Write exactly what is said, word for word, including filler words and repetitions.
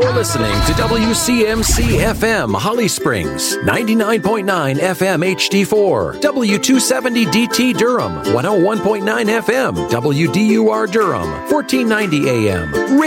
You're listening to W C M C F M Holly Springs, ninety-nine point nine F M H D four, W two seventy D T Durham, one oh one point nine F M, W D U R Durham, fourteen ninety A M.